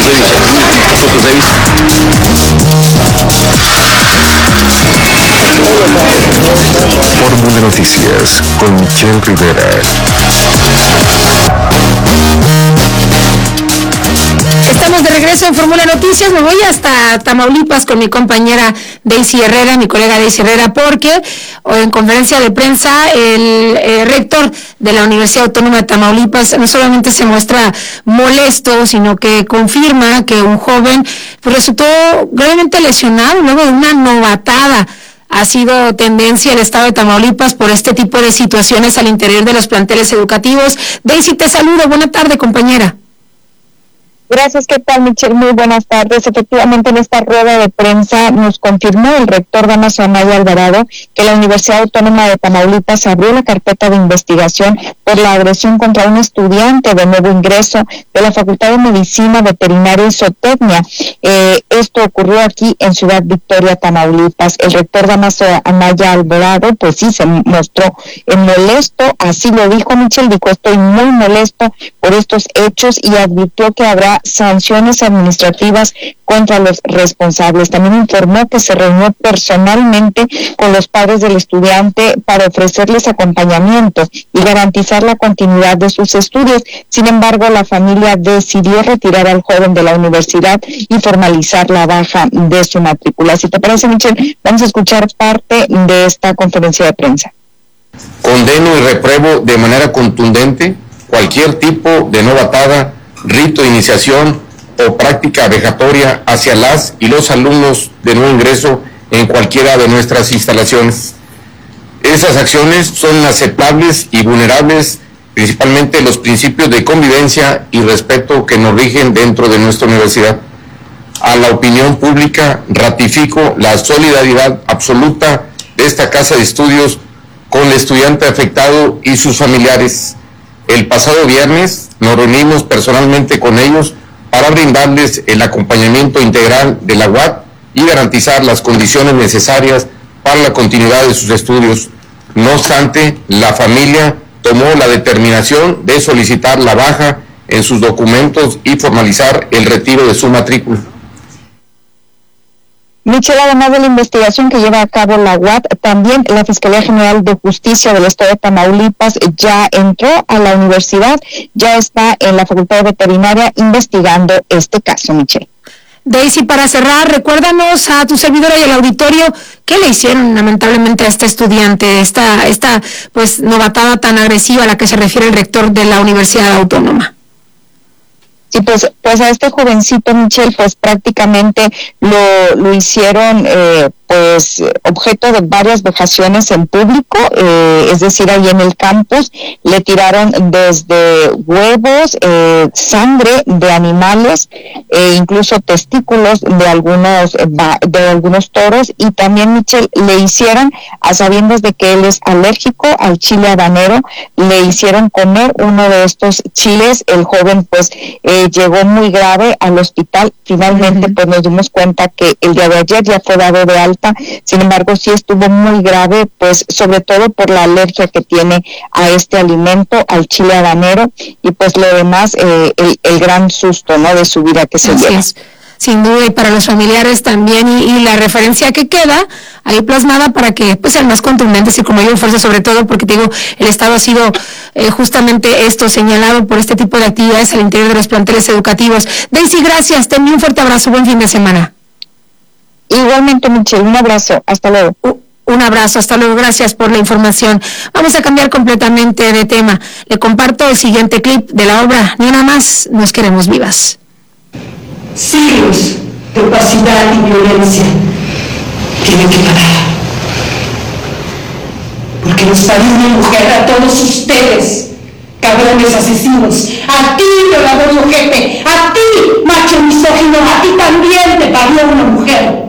Fórmula Noticias con Michelle Rivera. Estamos de regreso en Fórmula Noticias. Me voy hasta Tamaulipas con mi compañera Daisy Herrera, mi colega Daisy Herrera, porque en conferencia de prensa el rector de la Universidad Autónoma de Tamaulipas no solamente se muestra molesto, sino que confirma que un joven resultó gravemente lesionado luego de una novatada. Ha sido tendencia el estado de Tamaulipas por este tipo de situaciones al interior de los planteles educativos. Daisy, te saludo. Buena tarde, compañera. Gracias, ¿qué tal, Michelle? Muy buenas tardes. Efectivamente, en esta rueda de prensa nos confirmó el rector Damaso Anaya Alvarado que la Universidad Autónoma de Tamaulipas abrió la carpeta de investigación por la agresión contra un estudiante de nuevo ingreso de la Facultad de Medicina Veterinaria y Zootecnia. Esto ocurrió aquí en Ciudad Victoria, Tamaulipas. El rector Damaso Anaya Alvarado, pues sí, se mostró molesto, así lo dijo Michelle, dijo: estoy muy molesto por estos hechos, y advirtió que habrá sanciones administrativas contra los responsables. También informó que se reunió personalmente con los padres del estudiante para ofrecerles acompañamiento y garantizar la continuidad de sus estudios. Sin embargo, la familia decidió retirar al joven de la universidad y formalizar la baja de su matrícula. Si te parece, Michelle, vamos a escuchar parte de esta conferencia de prensa. Condeno y repruebo de manera contundente cualquier tipo de novatada, rito de iniciación o práctica vejatoria hacia las y los alumnos de nuevo ingreso en cualquiera de nuestras instalaciones. Esas acciones son inaceptables y vulnerables principalmente los principios de convivencia y respeto que nos rigen dentro de nuestra universidad. A la opinión pública ratifico la solidaridad absoluta de esta casa de estudios con el estudiante afectado y sus familiares. El pasado viernes nos reunimos personalmente con ellos para brindarles el acompañamiento integral de la UAT y garantizar las condiciones necesarias para la continuidad de sus estudios. No obstante, la familia tomó la determinación de solicitar la baja en sus documentos y formalizar el retiro de su matrícula. Michelle, además de la investigación que lleva a cabo la UAT, también la Fiscalía General de Justicia del Estado de Tamaulipas ya entró a la universidad, ya está en la Facultad de Veterinaria investigando este caso, Michelle. Daisy, para cerrar, recuérdanos a tu servidora y al auditorio qué le hicieron lamentablemente a este estudiante, esta pues novatada tan agresiva a la que se refiere el rector de la Universidad Autónoma. Sí, pues a este jovencito, Michelle, pues prácticamente lo hicieron pues objeto de varias vejaciones en público, es decir, ahí en el campus le tiraron desde huevos, sangre de animales, incluso testículos de algunos toros, y también, Michelle, le hicieron, a sabiendas de que él es alérgico al chile habanero, le hicieron comer uno de estos chiles. El joven pues llegó muy grave al hospital. Finalmente pues nos dimos cuenta que el día de ayer ya fue dado de alta. Sin embargo, sí estuvo muy grave, pues sobre todo por la alergia que tiene a este alimento, al chile habanero, y pues lo demás, el gran susto, ¿no?, de su vida que se lleva. Sin duda, y para los familiares también, y la referencia que queda ahí plasmada para que pues sean más contundentes y con mayor fuerza, sobre todo porque te digo, el Estado ha sido justamente esto señalado por este tipo de actividades al interior de los planteles educativos. Daisy, gracias, te envío un fuerte abrazo, buen fin de semana. Igualmente, Michelle, un abrazo, hasta luego. Un abrazo, hasta luego, gracias por la información. Vamos a cambiar completamente de tema. Le comparto el siguiente clip de la obra Ni una más, nos queremos vivas. Siglos de opacidad y violencia tienen que parar. Porque nos parió una mujer a todos ustedes, cabrones asesinos, a ti, violador y ojete, a ti, macho misógino, a ti también te parió una mujer.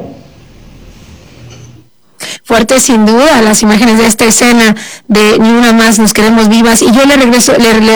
Fuerte sin duda las imágenes de esta escena de Ni una más, nos queremos vivas, y yo le